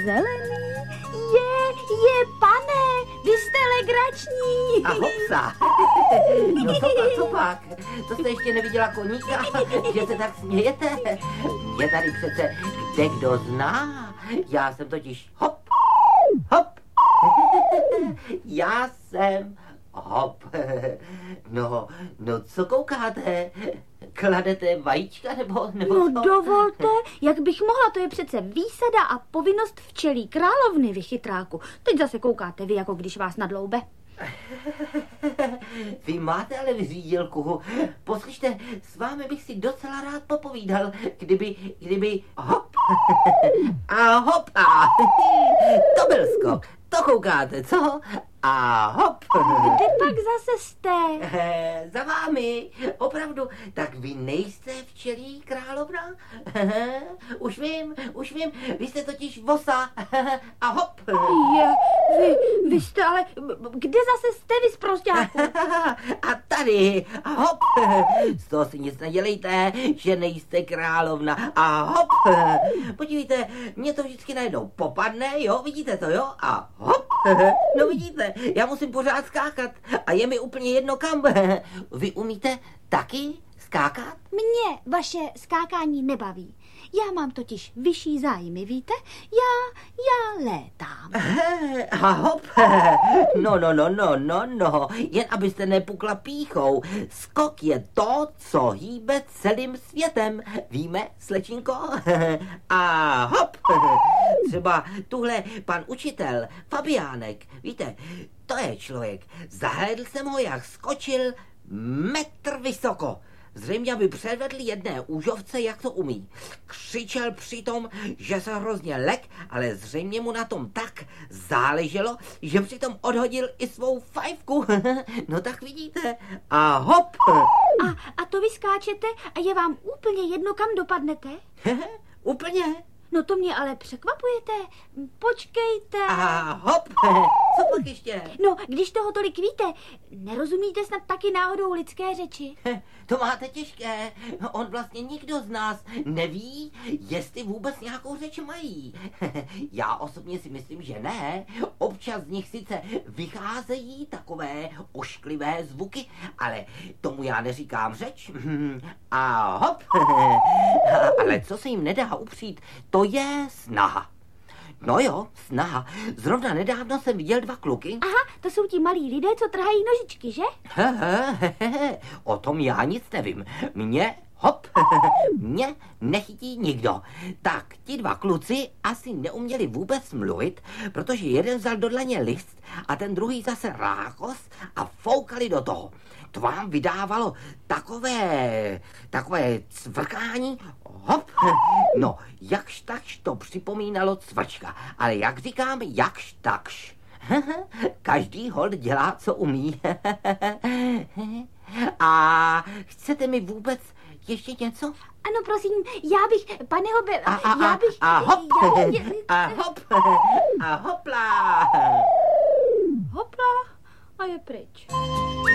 zelený. Je, pane, vy jste legrační. A hopsa. No co pak? To jste ještě neviděla koníka, že se tak smějete? Je tady přece kdo zná. Já jsem totiž hop. Já jsem hop. No, co koukáte? Kladete vajíčka nebo No co? dovolte, jak bych mohla, to je přece výsada a povinnost včelí královny, vy chytráku. Teď zase koukáte vy, jako když vás nadloube. Vy máte ale vyřídilku. Poslyšte, s vámi bych si docela rád popovídal, kdyby hop a hopa. To byl skok, to koukáte, co? A hop. Kde pak zase jste? Za vámi, opravdu. Tak vy nejste včelí královna? Už vím, vy jste totiž vosa. A hop. Vy jste ale, kde zase jste vy zprosťáku? A tady, a hop. Z toho si nic nedělejte, že nejste královna. A hop. Podívejte, mě to vždycky najednou popadne, jo, vidíte to, jo? A hop. No vidíte, já musím pořád skákat a je mi úplně jedno kam. Vy umíte taky skákat? Mě vaše skákání nebaví. Já mám totiž vyšší zájmy, víte? Já létám. A hop. No. Jen abyste nepukla pýchou. Skok je to, co hýbe celým světem. Víme, slečinko? A hop. Třeba tuhle pan učitel, Fabiánek. Víte, to je člověk. Zahlédl jsem ho, jak skočil metr vysoko. Zřejmě by předvedl jedné úžovce, jak to umí. Křičel přitom, že se hrozně lek, ale zřejmě mu na tom tak záleželo, že přitom odhodil i svou fajfku. No tak vidíte. A hop. A to vy skáčete a je vám úplně jedno, kam dopadnete? Úplně. No to mě ale překvapujete. Počkejte. A hop. Co pak ještě? No, když toho tolik víte, nerozumíte snad taky náhodou lidské řeči? To máte těžké. On vlastně nikdo z nás neví, jestli vůbec nějakou řeč mají. Já osobně si myslím, že ne. Občas z nich sice vycházejí takové ošklivé zvuky, ale tomu já neříkám řeč. A hop. Ale co se jim nedá upřít, to je snaha. No jo, snaha. Zrovna nedávno jsem viděl 2 kluky. Aha, to jsou ti malí lidé, co trhají nožičky, že? O tom já nic nevím. Mě nechytí nikdo. Tak ti 2 kluci asi neuměli vůbec mluvit, protože jeden vzal do dlaně list a ten druhý zase rákos a foukali do toho. To vám vydávalo takové cvrkání. Hop. No, jakž takž to připomínalo cvrčka, ale jak říkám, jakž takž. Každý hod dělá, co umí. A chcete mi vůbec ještě něco? Ano, prosím, já bych, pane Hobe, A hop. A hopla. Hopla a je pryč.